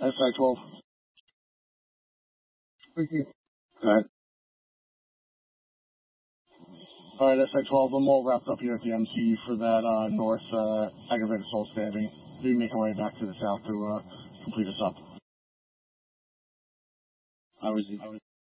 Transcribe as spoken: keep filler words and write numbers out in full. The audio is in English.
S I twelve. Thank you. All right. All right, S I twelve, I'm all wrapped up here at the M C for that uh, north uh, aggravated assault stabbing. We make our way back to the south to uh, complete us up. I was.